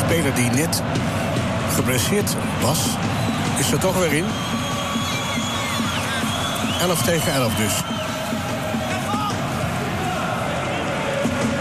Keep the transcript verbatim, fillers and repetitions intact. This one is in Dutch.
speler die net geblesseerd was, is er toch weer in. elf tegen elf dus.